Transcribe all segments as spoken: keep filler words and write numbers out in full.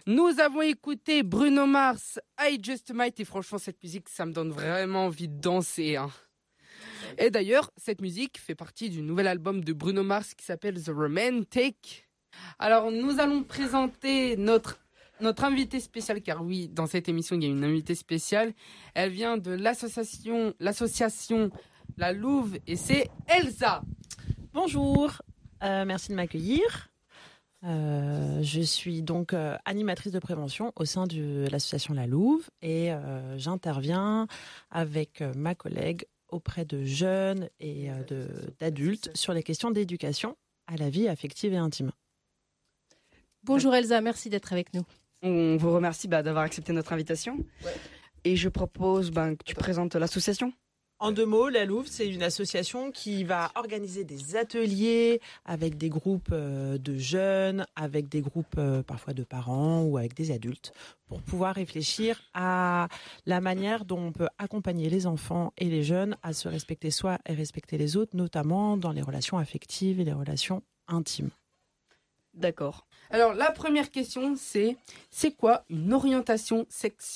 Nous avons écouté Bruno Mars, I Just Might, et franchement, cette musique, ça me donne vraiment envie de danser. Hein. Et d'ailleurs, cette musique fait partie du nouvel album de Bruno Mars qui s'appelle The Romantic. Alors, nous allons présenter notre, notre invitée spéciale, car oui, dans cette émission, il y a une invitée spéciale. Elle vient de l'association, l'association La Louve, et c'est Elsa. Bonjour, euh, merci de m'accueillir. Euh, je suis donc euh, animatrice de prévention au sein de l'association La Louve et euh, j'interviens avec euh, ma collègue auprès de jeunes et euh, de, d'adultes sur les questions d'éducation à la vie affective et intime. Bonjour Elsa, merci d'être avec nous. On vous remercie bah, d'avoir accepté notre invitation. Ouais. Et je propose bah, que tu présentes l'association. En deux mots, La Louve, c'est une association qui va organiser des ateliers avec des groupes de jeunes, avec des groupes parfois de parents ou avec des adultes, pour pouvoir réfléchir à la manière dont on peut accompagner les enfants et les jeunes à se respecter soi et respecter les autres, notamment dans les relations affectives et les relations intimes. D'accord. Alors, la première question, c'est c'est quoi une orientation sexuelle ?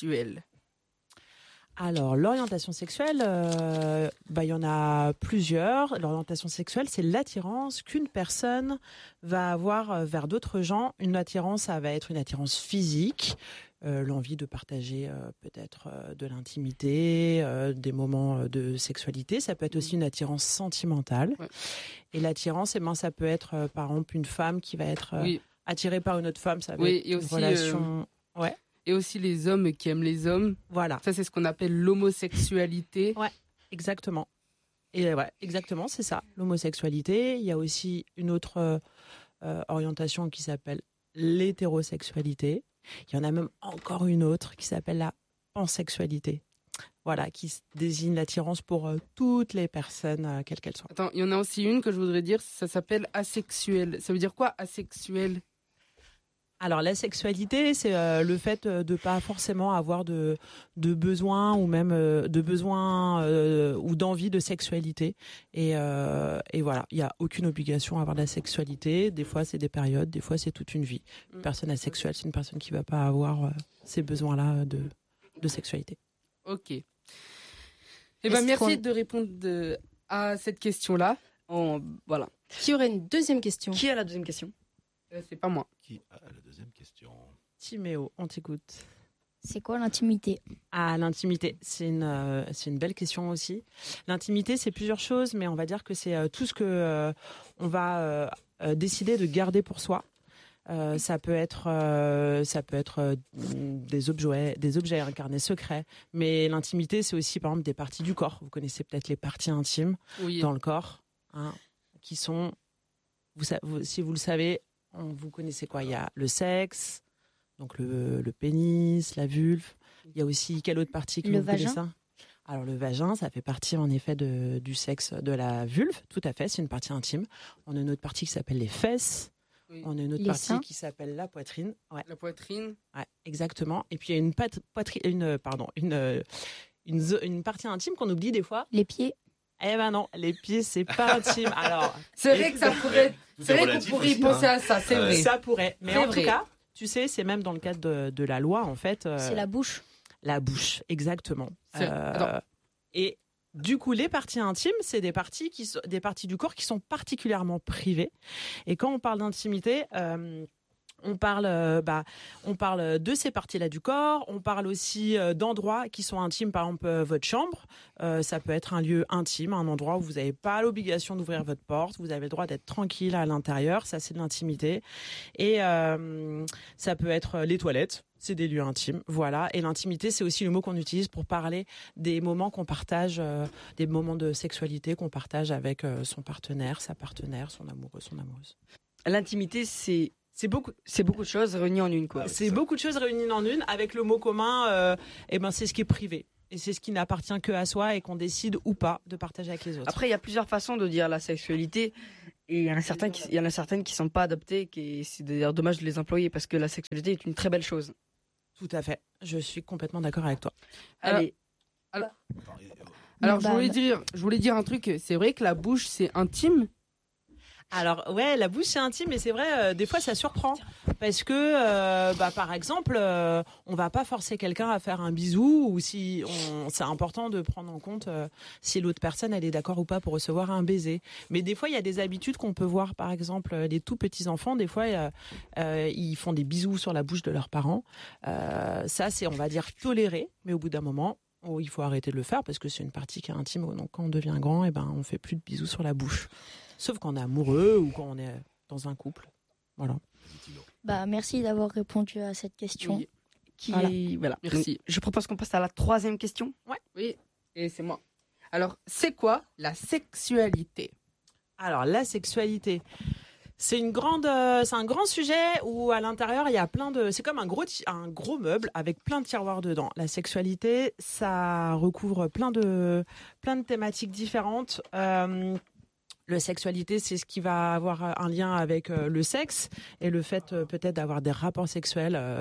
Alors, l'orientation sexuelle, euh, bah, il y en a plusieurs. L'orientation sexuelle, c'est l'attirance qu'une personne va avoir vers d'autres gens. Une attirance, ça va être une attirance physique, euh, l'envie de partager euh, peut-être euh, de l'intimité, euh, des moments de sexualité. Ça peut être aussi une attirance sentimentale. Ouais. Et l'attirance, eh ben, ça peut être, euh, par exemple, une femme qui va être euh, oui. attirée par une autre femme. Ça va oui, être et une aussi, relation... Euh... Ouais. Et aussi les hommes qui aiment les hommes. Voilà. Ça, c'est ce qu'on appelle l'homosexualité. Ouais, exactement. Et ouais, exactement, c'est ça, l'homosexualité. Il y a aussi une autre euh, orientation qui s'appelle l'hétérosexualité. Il y en a même encore une autre qui s'appelle la pansexualité. Voilà, qui désigne l'attirance pour euh, toutes les personnes, euh, quelles qu'elles soient. Attends, il y en a aussi une que je voudrais dire, ça s'appelle asexuel. Ça veut dire quoi, asexuel ? Alors la sexualité, c'est euh, le fait de ne pas forcément avoir de, de besoin ou même euh, de besoin euh, ou d'envie de sexualité. Et, euh, et voilà, il n'y a aucune obligation à avoir de la sexualité. Des fois, c'est des périodes, des fois, c'est toute une vie. Une personne asexuelle, c'est une personne qui ne va pas avoir euh, ces besoins-là de, de sexualité. Ok. Eh ben, merci de répondre de, à cette question-là. On, voilà. Qui aurait une deuxième question ? Qui a la deuxième question ? Euh, c'est pas moi. Qui a la deuxième question ? Timéo, on t'écoute. C'est quoi l'intimité ? Ah, l'intimité, c'est une, euh, c'est une belle question aussi. L'intimité, c'est plusieurs choses, mais on va dire que c'est euh, tout ce que euh, on va euh, euh, décider de garder pour soi. Euh, ça peut être, euh, ça peut être euh, des objets, des objets incarnés secrets. Mais l'intimité, c'est aussi, par exemple, des parties du corps. Vous connaissez peut-être les parties intimes oui. dans le corps, hein, qui sont, vous, vous, si vous le savez, vous connaissez quoi ? Il y a le sexe, donc le, le pénis, la vulve. Il y a aussi quelle autre partie que le vous vagin. connaissez ? Alors le vagin, ça fait partie en effet de, du sexe de la vulve, tout à fait, c'est une partie intime. On a une autre partie qui s'appelle les fesses. Oui. On a une autre les partie seins. qui s'appelle la poitrine. Ouais. La poitrine. Ouais, exactement. Et puis il y a une pat- poitrine, une pardon, une, une une partie intime qu'on oublie des fois. Les pieds. Eh ben non, les pieds c'est pas intime. Alors c'est vrai que ça pourrait. C'est vrai qu'on pourrait y penser à ça, c'est euh, vrai. Ça pourrait. Mais c'est en vrai. tout cas, tu sais, c'est même dans le cadre de, de la loi, en fait. Euh, c'est la bouche. La bouche, exactement. Euh, et du coup, les parties intimes, c'est des parties, qui sont, des parties du corps qui sont particulièrement privées. Et quand on parle d'intimité... Euh, On parle, euh, bah, on parle de ces parties-là du corps. On parle aussi euh, d'endroits qui sont intimes, par exemple euh, votre chambre. Euh, ça peut être un lieu intime, un endroit où vous n'avez pas l'obligation d'ouvrir votre porte. Vous avez le droit d'être tranquille à l'intérieur. Ça, c'est de l'intimité. Et euh, ça peut être les toilettes. C'est des lieux intimes, voilà. Et l'intimité, c'est aussi le mot qu'on utilise pour parler des moments qu'on partage, euh, des moments de sexualité qu'on partage avec euh, son partenaire, sa partenaire, son amoureux, son amoureuse. L'intimité, c'est C'est beaucoup, c'est beaucoup de choses réunies en une, quoi. Ah, c'est beaucoup de choses réunies en une, avec le mot commun, euh, et ben c'est ce qui est privé. Et c'est ce qui n'appartient que à soi et qu'on décide ou pas de partager avec les autres. Après, il y a plusieurs façons de dire la sexualité. Et il y en a certaines qui, il y en a certaines qui sont pas adoptées, et c'est d'ailleurs dommage de les employer parce que la sexualité est une très belle chose. Tout à fait. Je suis complètement d'accord avec toi. Allez. Alors, alors, alors je voulais dire, je voulais dire un truc. C'est vrai que la bouche, c'est intime. Alors ouais, la bouche c'est intime, mais c'est vrai, euh, des fois ça surprend parce que, euh, bah par exemple, euh, on va pas forcer quelqu'un à faire un bisou ou si on, c'est important de prendre en compte euh, si l'autre personne elle est d'accord ou pas pour recevoir un baiser. Mais des fois il y a des habitudes qu'on peut voir, par exemple les tout petits enfants, des fois euh, euh, ils font des bisous sur la bouche de leurs parents. Euh, ça c'est on va dire toléré, mais au bout d'un moment. Oh, il faut arrêter de le faire parce que c'est une partie qui est intime. Donc quand on devient grand, et ben on fait plus de bisous sur la bouche. Sauf quand on est amoureux ou quand on est dans un couple. Voilà. Bah, merci d'avoir répondu à cette question. Oui. Qui Voilà. est- voilà. Merci. Donc, je propose qu'on passe à la troisième question. Oui, et c'est moi. Alors, c'est quoi la sexualité? Alors la sexualité, c'est une grande, euh, c'est un grand sujet où à l'intérieur il y a plein de, c'est comme un gros, ti- un gros meuble avec plein de tiroirs dedans. La sexualité, ça recouvre plein de, plein de thématiques différentes. Euh, La sexualité, c'est ce qui va avoir un lien avec euh, le sexe et le fait euh, peut-être d'avoir des rapports sexuels euh,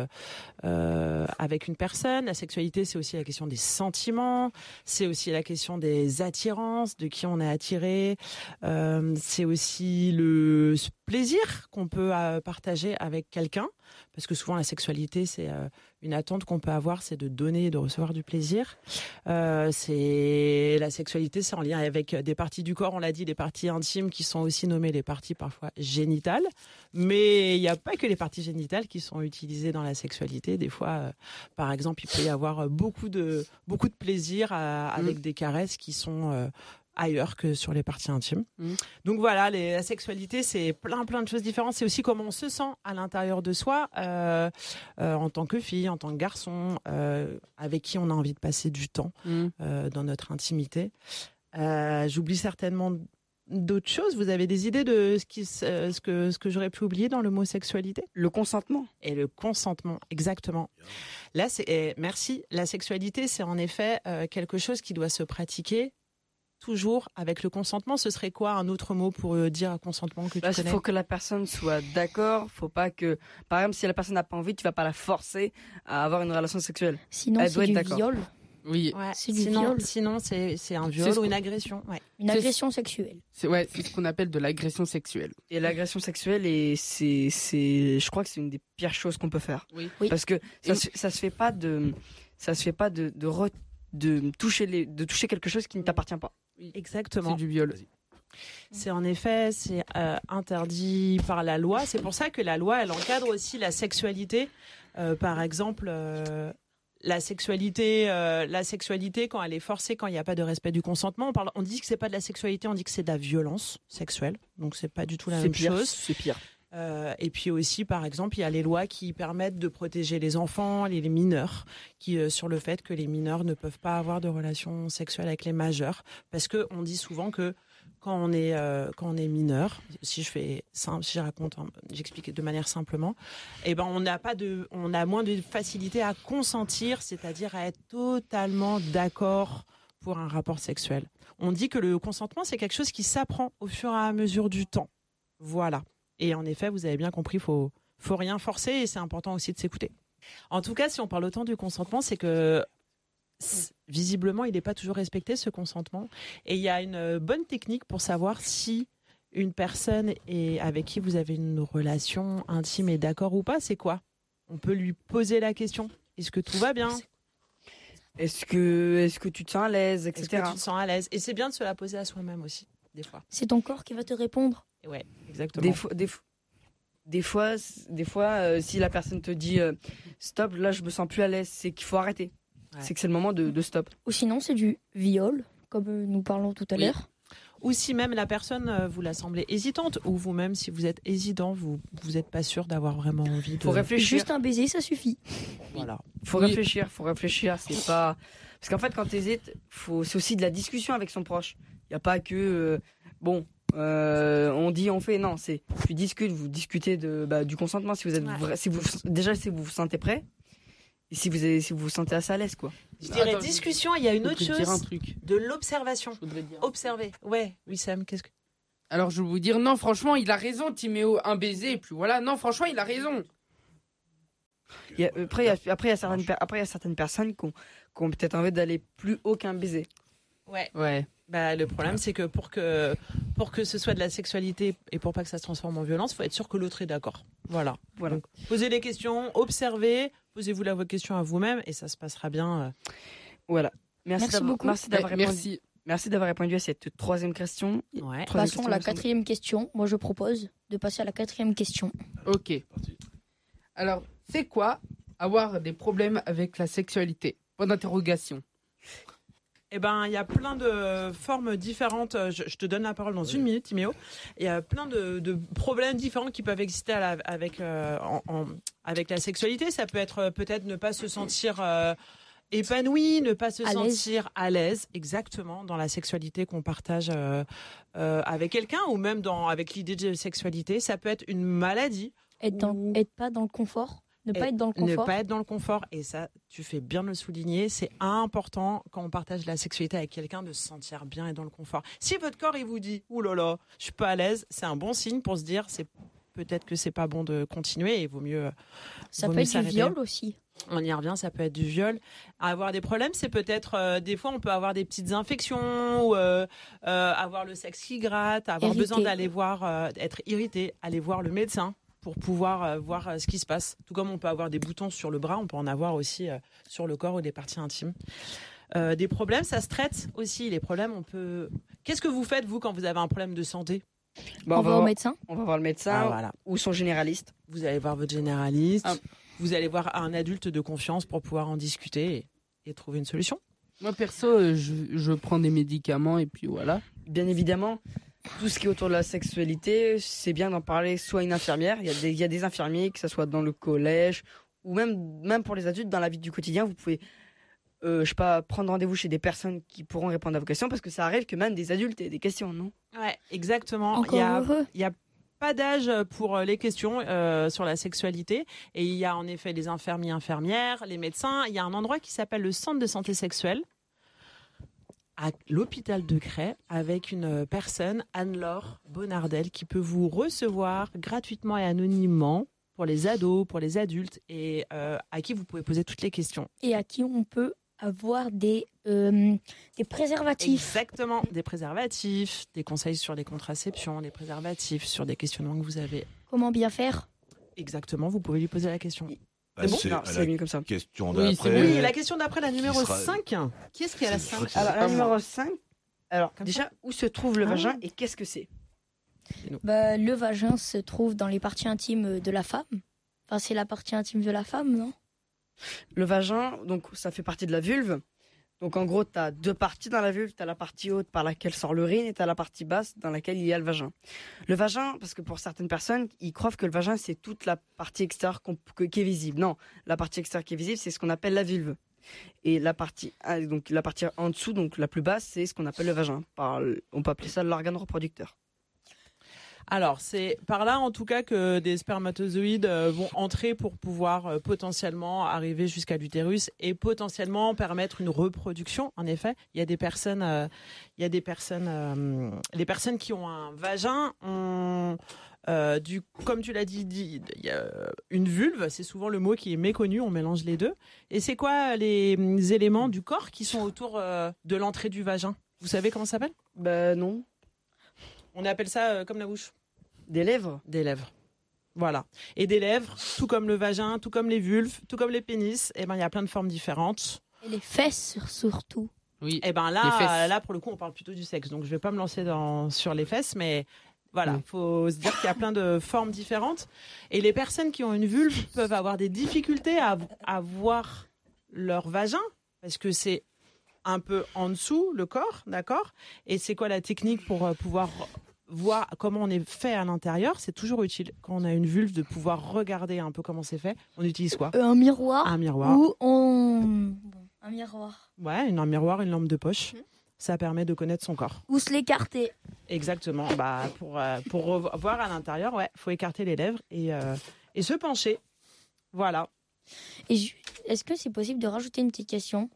euh, avec une personne. La sexualité, c'est aussi la question des sentiments, c'est aussi la question des attirances, de qui on est attiré. Euh, c'est aussi le plaisir qu'on peut euh, partager avec quelqu'un, parce que souvent la sexualité, c'est euh, une attente qu'on peut avoir, c'est de donner et de recevoir du plaisir. Euh, c'est la sexualité, c'est en lien avec des parties du corps, on l'a dit, des parties intimes qui sont aussi nommées les parties parfois génitales. Mais il n'y a pas que les parties génitales qui sont utilisées dans la sexualité. Des fois, euh, par exemple, il peut y avoir beaucoup de beaucoup de plaisir à- avec mmh. des caresses qui sont euh, ailleurs que sur les parties intimes. Mmh. Donc voilà, les, la sexualité, c'est plein plein de choses différentes. C'est aussi comment on se sent à l'intérieur de soi, euh, euh, en tant que fille, en tant que garçon, euh, avec qui on a envie de passer du temps mmh. euh, dans notre intimité. Euh, j'oublie certainement d'autres choses. Vous avez des idées de ce, qui, euh, ce que, ce que j'aurais pu oublier dans le mot sexualité? Le consentement. Et le consentement, exactement. Là, c'est, et merci. La sexualité, c'est en effet euh, quelque chose qui doit se pratiquer toujours avec le consentement. Ce serait quoi un autre mot pour euh, dire consentement que tu Là, connais? Il faut que la personne soit d'accord. Faut pas que, par exemple, si la personne n'a pas envie, tu vas pas la forcer à avoir une relation sexuelle. Sinon, Elle c'est doit du être d'accord. viol. Oui. Ouais, c'est du sinon, viol. Sinon, c'est, c'est un viol c'est ou ce une agression. Ouais. Une agression sexuelle. C'est, ouais, c'est ce qu'on appelle de l'agression sexuelle. Et l'agression sexuelle, et c'est, c'est, je crois que c'est une des pires choses qu'on peut faire. Oui. Oui. Parce que ça, se, ça se fait pas de, ça se fait pas de, de, re, de toucher les, de toucher quelque chose qui ne t'appartient pas. Exactement. C'est du viol. C'est en effet, c'est euh, interdit par la loi. C'est pour ça que la loi, elle encadre aussi la sexualité. Euh, par exemple, euh, la sexualité, euh, la sexualité quand elle est forcée, quand il n'y a pas de respect du consentement. On parle, on dit que c'est pas de la sexualité, on dit que c'est de la violence sexuelle. Donc c'est pas du tout la C'est même pire, chose. c'est pire. Euh, et puis aussi, par exemple, il y a les lois qui permettent de protéger les enfants, les, les mineurs, qui euh, sur le fait que les mineurs ne peuvent pas avoir de relations sexuelles avec les majeurs, parce que on dit souvent que quand on est euh, quand on est mineur, si je fais simple, si je raconte, hein, j'explique de manière simplement, eh ben on n'a pas de, on a moins de facilité à consentir, c'est-à-dire à être totalement d'accord pour un rapport sexuel. On dit que le consentement c'est quelque chose qui s'apprend au fur et à mesure du temps. Voilà. Et en effet, vous avez bien compris, faut faut rien forcer et c'est important aussi de s'écouter. En tout cas, si on parle autant du consentement, c'est que visiblement, il n'est pas toujours respecté, ce consentement. Et il y a une bonne technique pour savoir si une personne est, avec qui vous avez une relation intime est d'accord ou pas. C'est quoi? On peut lui poser la question. Est-ce que tout va bien? Est-ce que, est-ce que tu te sens à l'aise, et cetera. Est-ce que tu te sens à l'aise? Et c'est bien de se la poser à soi-même aussi, des fois. C'est ton corps qui va te répondre. Ouais, exactement. Des fois, des, des fois, des fois euh, si la personne te dit euh, stop, là je me sens plus à l'aise, c'est qu'il faut arrêter. Ouais. C'est que c'est le moment de, de stop. Ou sinon, c'est du viol, comme nous parlons tout à oui. l'heure. Ou si même la personne euh, vous la semblez hésitante, ou vous-même, si vous êtes hésitant, vous vous n'êtes pas sûr d'avoir vraiment envie de... Faut réfléchir. Juste un baiser, ça suffit. Voilà. Faut oui. réfléchir, faut réfléchir. C'est pas... Parce qu'en fait, quand t'hésites, faut... c'est aussi de la discussion avec son proche. Il n'y a pas que... Euh... Bon... Euh, on dit, on fait, non, c'est tu discutes, vous discutez de bah, du consentement si vous êtes ouais. vrai, si vous déjà si vous vous sentez prêt et si vous avez, si vous vous sentez assez à l'aise quoi. Je dirais Attends, discussion, il y a une autre chose, un truc. De l'observation. Observer. Ouais, oui Sam, qu'est-ce que Alors je vais vous dire non, franchement, il a raison, Timéo, un baiser et puis voilà, non, franchement, il a raison. Il y a, après, il y a, après, il y a certaines, après, il y a certaines personnes qui ont, qui ont peut-être envie d'aller plus haut qu'un baiser. Ouais. Ouais. Bah, le problème, c'est que pour, que pour que ce soit de la sexualité et pour pas que ça se transforme en violence, il faut être sûr que l'autre est d'accord. Voilà. Voilà. Donc, posez les questions, observez, posez-vous la votre question à vous-même et ça se passera bien. Voilà. Merci, Merci d'avoir, beaucoup. merci d'avoir Ouais, répondu. merci. Merci d'avoir répondu à cette troisième question. Ouais. Troisième Passons question, à il la me semble. quatrième question. Moi, je propose de passer à la quatrième question. Ok. Parti. Alors, c'est quoi avoir des problèmes avec la sexualité? Point d'interrogation. Eh ben, il y a plein de formes différentes. Je, je te donne la parole dans une minute, Timéo. Il y a plein de, de problèmes différents qui peuvent exister à la, avec, euh, en, en- avec la sexualité. Ça peut être euh, peut-être ne pas se sentir euh, épanoui, ne pas se À l'aise. sentir à l'aise, exactement, dans la sexualité qu'on partage euh, euh, avec quelqu'un ou même dans, avec l'idée de sexualité. Ça peut être une maladie. Être, dans, Ou- être pas dans le confort. Ne pas Et être dans le Ne confort. pas être dans le confort, et ça, tu fais bien de le souligner, c'est important quand on partage la sexualité avec quelqu'un de se sentir bien et dans le confort. Si votre corps il vous dit « Ouh là là, je suis pas à l'aise », c'est un bon signe pour se dire c'est peut-être que c'est pas bon de continuer et il vaut mieux. Ça vaut peut mieux être du s'arrêter. viol aussi. On y revient, ça peut être du viol. Avoir des problèmes, c'est peut-être euh, des fois on peut avoir des petites infections, ou euh, euh, avoir le sexe qui gratte, avoir Irrité. besoin d'aller voir, euh, être irrité, aller voir le médecin pour pouvoir euh, voir euh, ce qui se passe. Tout comme on peut avoir des boutons sur le bras, on peut en avoir aussi euh, sur le corps ou des parties intimes. Euh, des problèmes, ça se traite aussi. Les problèmes, on peut. Qu'est-ce que vous faites vous quand vous avez un problème de santé? Bah, on on, va va au voir, médecin. on va voir le médecin Ah, voilà. ou son généraliste. Vous allez voir votre généraliste. Ah. Vous allez voir un adulte de confiance pour pouvoir en discuter et, et trouver une solution. Moi, perso, euh, je, je prends des médicaments et puis voilà. Bien évidemment, tout ce qui est autour de la sexualité, c'est bien d'en parler soit à une infirmière. Il y a des, il y a des infirmiers, que ce soit dans le collège ou même, même pour les adultes dans la vie du quotidien. Vous pouvez, euh, je sais pas, prendre rendez-vous chez des personnes qui pourront répondre à vos questions parce que ça arrive que même des adultes aient des questions, non? Ouais, exactement. Il Encore y a, heureux. il y a pas d'âge pour les questions euh, sur la sexualité. Et il y a en effet les infirmiers, infirmières, les médecins. Il y a un endroit qui s'appelle le centre de santé sexuelle à l'hôpital de Cray avec une personne, Anne-Laure Bonardel, qui peut vous recevoir gratuitement et anonymement pour les ados, pour les adultes et euh, à qui vous pouvez poser toutes les questions. Et à qui on peut avoir des, euh, des préservatifs. Exactement, des préservatifs, des conseils sur les contraceptions, des préservatifs, sur des questionnements que vous avez. Comment bien faire? Exactement, vous pouvez lui poser la question. Bah, C'est bon c'est Non, à c'est la mieux comme ça. question Oui, d'après. c'est Oui, la question d'après, la numéro sera- cinq. Qui est-ce qui a la C'est- cinq je crois que Alors, c'est la pas numéro cinq, alors Comme déjà, où se trouve le Ah. vagin et qu'est-ce que c'est? Bah, le vagin se trouve dans les parties intimes de la femme. Enfin, c'est la partie intime de la femme, non? Le vagin, donc ça fait partie de la vulve. Donc en gros, tu as deux parties dans la vulve. Tu as la partie haute par laquelle sort l'urine et tu as la partie basse dans laquelle il y a le vagin. Le vagin, parce que pour certaines personnes, ils croient que le vagin, c'est toute la partie extérieure qu'on- que- qui est visible. Non, la partie extérieure qui est visible, c'est ce qu'on appelle la vulve. Et la partie, ah, donc la partie en dessous, donc la plus basse, c'est ce qu'on appelle le vagin. Par, on peut appeler ça l'organe reproducteur. Alors, c'est par là, en tout cas, que des spermatozoïdes euh, vont entrer pour pouvoir euh, potentiellement arriver jusqu'à l'utérus et potentiellement permettre une reproduction. En effet, il y a des personnes, euh, il y a des personnes, euh, les personnes qui ont un vagin ont, euh, du, comme tu l'as dit, dit, il y a une vulve. C'est souvent le mot qui est méconnu. On mélange les deux. Et c'est quoi les hum, éléments du corps qui sont autour euh, de l'entrée du vagin? Vous savez comment ça s'appelle? Ben non. On appelle ça euh, comme la bouche. Des lèvres. Des lèvres. Voilà. Et des lèvres, tout comme le vagin, tout comme les vulves, tout comme les pénis, eh ben, il y a plein de formes différentes. Et les fesses, surtout. Oui. Et ben Les là, fesses. là, pour le coup, on parle plutôt du sexe. Donc, je vais pas me lancer dans, sur les fesses, mais voilà. Oui. Faut se dire qu'il y a plein de formes différentes. Et les personnes qui ont une vulve peuvent avoir des difficultés à, à voir leur vagin, parce que c'est un peu en dessous, le corps, d'accord? Et c'est quoi la technique pour euh, pouvoir voir comment on est fait à l'intérieur? C'est toujours utile quand on a une vulve de pouvoir regarder un peu comment c'est fait. On utilise quoi? Euh, un miroir. Un miroir. Ou on... bon, un miroir. Ouais, une- un miroir, une lampe de poche. Mhm. Ça permet de connaître son corps. Ou se l'écarter. Exactement. Bah, pour, euh, pour revo- voir à l'intérieur, ouais, faut écarter les lèvres et, euh, et se pencher. Voilà. Et ju- est-ce que c'est possible de rajouter une petite question?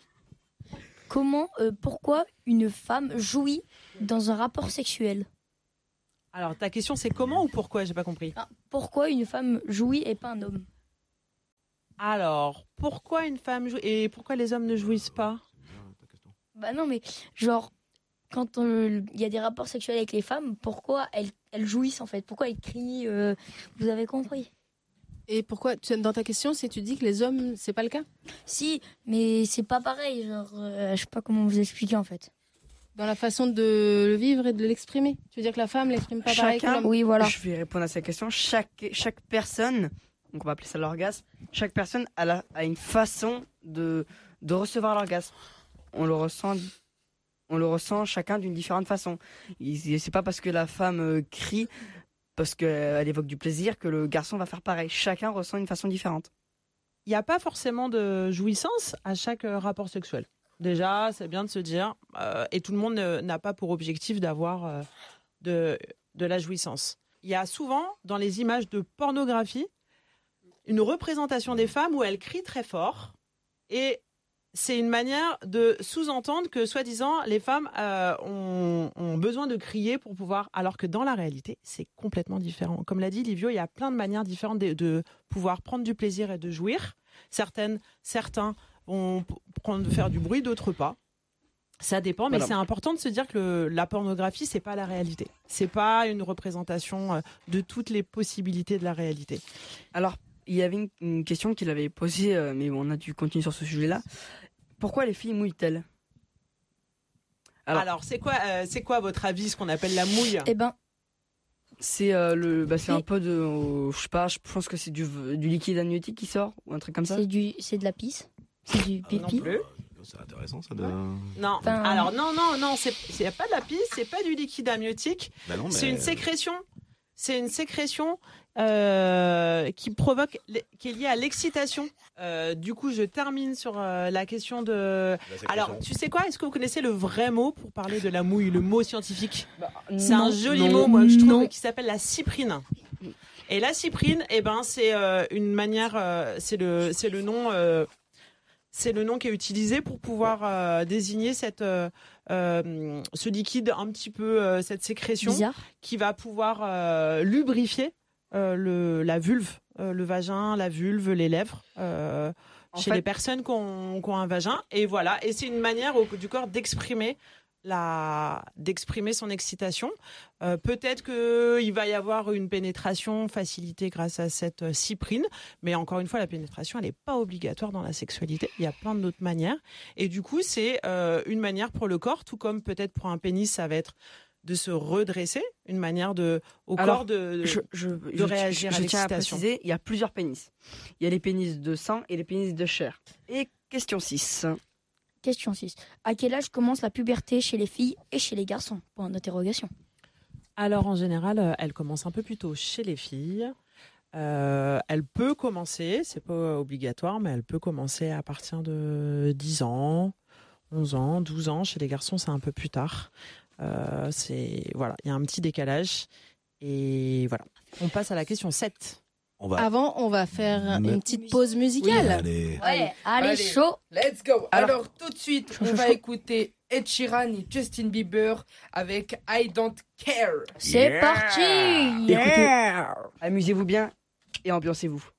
Comment, euh, pourquoi une femme jouit dans un rapport sexuel? Alors, ta question, c'est comment ou pourquoi? J'ai pas compris. Ah, pourquoi une femme jouit et pas un homme? Alors, pourquoi une femme joue et pourquoi les hommes ne jouissent pas? Bah non, mais genre, quand il y a des rapports sexuels avec les femmes, pourquoi elles, elles jouissent en fait? Pourquoi elles crient euh, Vous avez compris? Et pourquoi, tu- dans ta question, si tu dis que les hommes, c'est pas le cas? Si, mais c'est pas pareil. Genre, euh, je sais pas comment vous expliquer en fait. Dans la façon de le vivre et de l'exprimer. Tu veux dire que la femme l'exprime pas pareil que Chacun, l'homme? Oui, voilà. je vais répondre à cette question. Chaque, chaque personne, donc on va appeler ça l'orgasme, chaque personne a, la- a une façon de, de recevoir l'orgasme. On le ressent, on le ressent chacun d'une différente façon. Il- C'est pas parce que la femme euh, crie, parce qu'elle évoque du plaisir, que le garçon va faire pareil. Chacun ressent une façon différente. Il n'y a pas forcément de jouissance à chaque euh, rapport sexuel. Déjà, c'est bien de se dire, euh, et tout le monde ne- n'a pas pour objectif d'avoir euh, de, de la jouissance. Il y a souvent, dans les images de pornographie, une représentation des femmes où elles crient très fort. Et c'est une manière de sous-entendre que, soi-disant, les femmes euh, ont, ont besoin de crier pour pouvoir... Alors que dans la réalité, c'est complètement différent. Comme l'a dit Livio, il y a plein de manières différentes de, de pouvoir prendre du plaisir et de jouir. Certaines, certains vont p- prendre, faire du bruit, d'autres pas. Ça dépend, mais Voilà. c'est important de se dire que le- la pornographie, c'est pas la réalité. C'est pas une représentation euh, de toutes les possibilités de la réalité. Alors, il y avait une, une question qu'il avait posée, euh, mais on a dû continuer sur ce sujet-là. Pourquoi les filles mouillent-elles? Alors, Alors- c'est quoi, euh, c'est quoi votre avis, ce qu'on appelle la mouille? Eh ben, C'est euh, le, bah, c'est un Oui. peu de, euh, je sais pas, je pense que c'est du, du liquide amniotique qui sort ou un truc comme ça. c'est du, c'est de la pisse. C'est du Ah, non pipi. plus. C'est intéressant ça de. Non. Enfin, Alors non, non, non, c'est c'est pas de la pisse, c'est pas du liquide amniotique. Bah non, mais- C'est une sécrétion. C'est une sécrétion euh, qui provoque, qui est liée à l'excitation. Euh, du coup, je termine sur euh, la question de. La sécrétion. Alors, tu sais quoi? Est-ce que vous connaissez le vrai mot pour parler de la mouille, le mot scientifique? Bah, C'est un non, joli non. mot, moi, que je trouve, non. qui s'appelle la cyprine. Et la cyprine, eh ben, c'est euh, une manière, euh, c'est le, c'est le nom, euh, c'est le nom qui est utilisé pour pouvoir euh, désigner cette, euh, euh, ce liquide un petit peu, euh, cette sécrétion Bizarre. qui va pouvoir euh, lubrifier euh, le, la vulve, euh, le vagin, la vulve, les lèvres. euh, En chez fait- les personnes qui ont, qui ont un vagin, et voilà, et c'est une manière au- du corps d'exprimer la d'exprimer son excitation. Euh, peut-être que il va y avoir une pénétration facilitée grâce à cette euh, cyprine, mais encore une fois, la pénétration, elle n'est pas obligatoire dans la sexualité. Il y a plein d'autres manières, et du coup, c'est euh, une manière pour le corps, tout comme peut-être pour un pénis, ça va être de se redresser, une manière de au Alors, corps de, de- Je, je, je- réagir je à tiens à l'excitation. préciser, il y a plusieurs pénis. Il y a les pénis de sang et les pénis de chair. Et question six. Question six. À quel âge commence la puberté chez les filles et chez les garçons? Point d'interrogation. Alors en général, euh, elle commence un peu plus tôt chez les filles. Euh, elle peut commencer, c'est pas obligatoire, mais elle peut commencer à partir de dix ans, onze ans, douze ans. Chez les garçons, c'est un peu plus tard. Euh, c'est voilà, il y a un petit décalage. Et voilà. On passe à la question sept. On va. Avant, on va faire Mais- une petite pause musicale. Allez. Ouais, allez, Allez. chaud. Let's go. Alors- Alors, tout de suite, Chaud, on chaud, va chaud. écouter Ed Sheeran et Justin Bieber avec I Don't Care. C'est Yeah. parti. Écoutez, amusez-vous bien et ambiancez-vous.